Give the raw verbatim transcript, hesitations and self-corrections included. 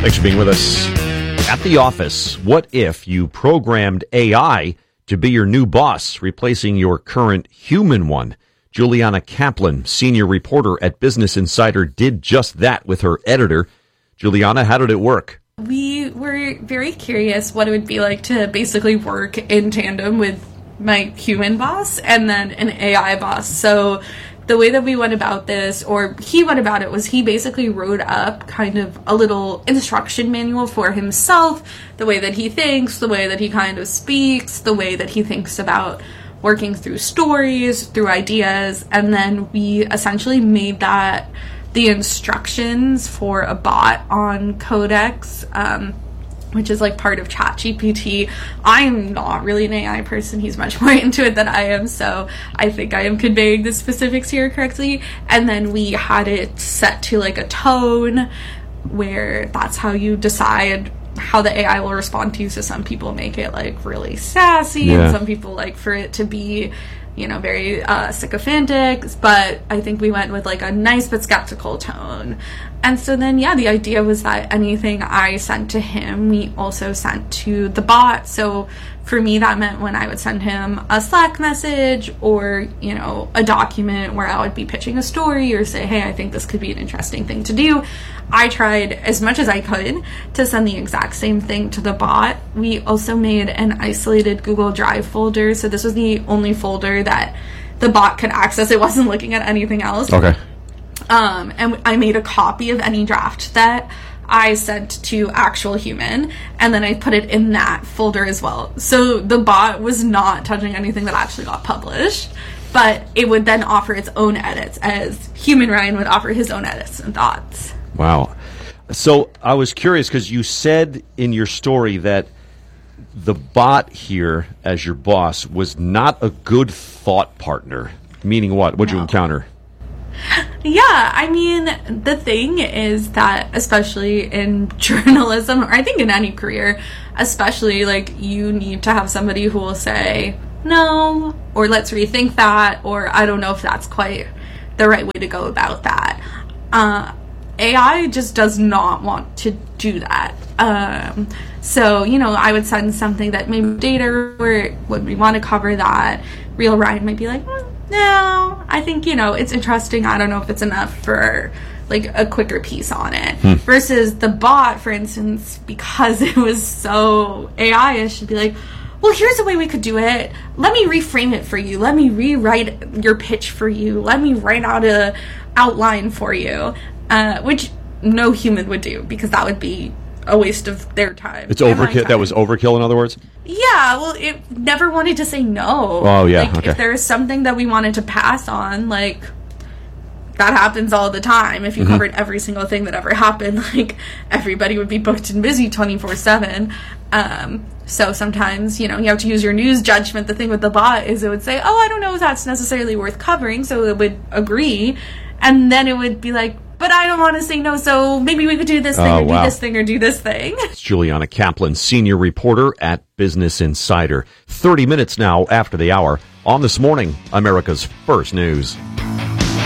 Thanks for being with us. At the office, what if you programmed A I to be your new boss, replacing your current human one? Juliana Kaplan, senior reporter at Business Insider, did just that with her editor. Juliana, how did it work? We were very curious what it would be like to basically work in tandem with my human boss and then an A I boss. So the way that we went about this, or he went about it, was he basically wrote up kind of a little instruction manual for himself, the way that he thinks, the way that he kind of speaks, the way that he thinks about working through stories, through ideas, and then we essentially made that the instructions for a bot on Codex, um, which is like part of ChatGPT. I'm not really an A I person. He's much more into it than I am, so I think I am conveying the specifics here correctly. And then we had it set to like a tone where that's how you decide how the A I will respond to you. So some people make it like really sassy, yeah. and some people like for it to be, you know, very uh, sycophantic, but I think we went with like a nice but skeptical tone. And so then, yeah, the idea was that anything I sent to him, we also sent to the bot. So for me, that meant when I would send him a Slack message or, you know, a document where I would be pitching a story or say, hey, I think this could be an interesting thing to do, I tried as much as I could to send the exact same thing to the bot. We also made an isolated Google Drive folder. So this was the only folder that the bot could access. It wasn't looking at anything else. Okay. Um, and I made a copy of any draft that I sent to actual human, and then I put it in that folder as well. So the bot was not touching anything that actually got published, but it would then offer its own edits as human Ryan would offer his own edits and thoughts. Wow. So I was curious because you said in your story that the bot here as your boss was not a good thought partner. Meaning what? What'd no. you encounter? Yeah, I mean, the thing is that, especially in journalism, or I think in any career, especially, like, you need to have somebody who will say, no, or let's rethink that, or I don't know if that's quite the right way to go about that. Uh, A I just does not want to do that. Um, so, you know, I would send something that maybe data, or when we want to cover that, real Ryan might be like, mm, no, I think, you know, it's interesting. I don't know if it's enough for, like, a quicker piece on it. Hmm. Versus the bot, for instance, because it was so A I-ish, should be like, well, here's a way we could do it. Let me reframe it for you. Let me rewrite your pitch for you. Let me write out a outline for you, uh, which no human would do, because that would be a waste of their time. It's overkill. That was overkill, in other words? Yeah, well, it never wanted to say no. Oh, yeah, like, okay. If there's something that we wanted to pass on, like, that happens all the time. If you mm-hmm. covered every single thing that ever happened, like, everybody would be booked and busy twenty-four seven. Um, so sometimes, you know, you have to use your news judgment. The thing with the bot is it would say, oh, I don't know if that's necessarily worth covering, so it would agree. And then it would be like, but I don't want to say no, so maybe we could do this thing oh, or wow. do this thing or do this thing. It's Juliana Kaplan, senior reporter at Business Insider. thirty minutes now after the hour on This Morning, America's First News.